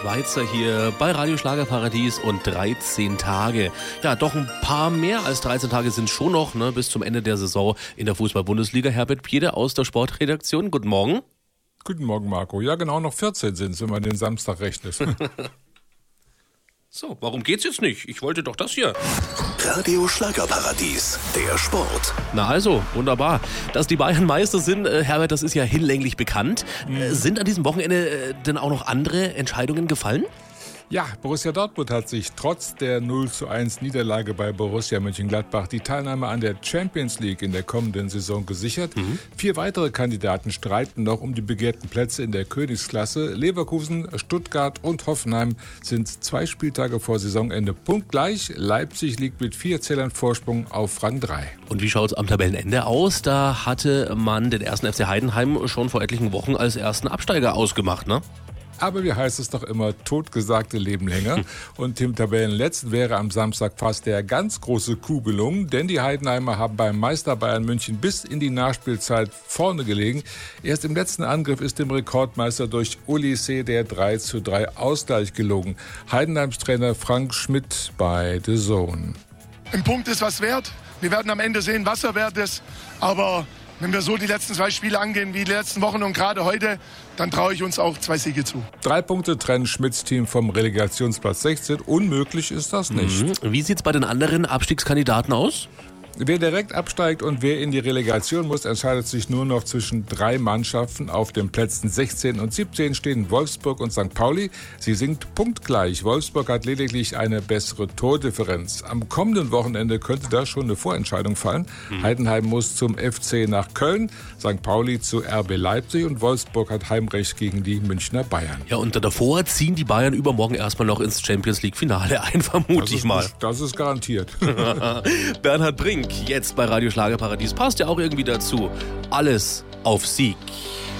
Schweizer hier bei Radio Schlagerparadies und 13 Tage. Ja, doch ein paar mehr als 13 Tage sind schon noch, bis zum Ende der Saison in der Fußball-Bundesliga. Herbert Piede aus der Sportredaktion, guten Morgen. Guten Morgen, Marco. Ja, genau, noch 14 sind es, wenn man den Samstag rechnet. So, warum geht's jetzt nicht? Ich wollte doch das hier. Radio Schlagerparadies, der Sport. Na also, wunderbar. Dass die Bayern Meister sind, Herbert, das ist ja hinlänglich bekannt. Sind an diesem Wochenende denn auch noch andere Entscheidungen gefallen? Ja, Borussia Dortmund hat sich trotz der 0:1 Niederlage bei Borussia Mönchengladbach die Teilnahme an der Champions League in der kommenden Saison gesichert. 4 weitere Kandidaten streiten noch um die begehrten Plätze in der Königsklasse. Leverkusen, Stuttgart und Hoffenheim sind 2 Spieltage vor Saisonende punktgleich. Leipzig liegt mit 4 Zählern Vorsprung auf Rang 3. Und wie schaut's am Tabellenende aus? Da hatte man den ersten FC Heidenheim schon vor etlichen Wochen als ersten Absteiger ausgemacht, ne? Aber wie heißt es doch immer, totgesagte leben länger. Und dem Tabellenletzten wäre am Samstag fast der ganz große Coup gelungen, denn die Heidenheimer haben beim Meister Bayern München bis in die Nachspielzeit vorne gelegen. Erst im letzten Angriff ist dem Rekordmeister durch Olise der 3:3 Ausgleich gelungen. Heidenheims Trainer Frank Schmidt bei The Zone. Ein Punkt ist was wert. Wir werden am Ende sehen, was er wert ist. Aber wenn wir so die letzten 2 Spiele angehen wie die letzten Wochen und gerade heute, dann traue ich uns auch 2 Siege zu. 3 Punkte trennen Schmidts Team vom Relegationsplatz 16. Unmöglich ist das nicht. Wie sieht's bei den anderen Abstiegskandidaten aus? Wer direkt absteigt und wer in die Relegation muss, entscheidet sich nur noch zwischen 3 Mannschaften. Auf den Plätzen 16 und 17 stehen Wolfsburg und St. Pauli. Sie sind punktgleich. Wolfsburg hat lediglich eine bessere Tordifferenz. Am kommenden Wochenende könnte da schon eine Vorentscheidung fallen. Heidenheim muss zum FC nach Köln, St. Pauli zu RB Leipzig und Wolfsburg hat Heimrecht gegen die Münchner Bayern. Ja, und davor ziehen die Bayern übermorgen erstmal noch ins Champions-League-Finale ein, vermute ich mal. Das ist garantiert. Bernhard Brink, jetzt bei Radio Schlagerparadies, passt ja auch irgendwie dazu. Alles auf Sieg.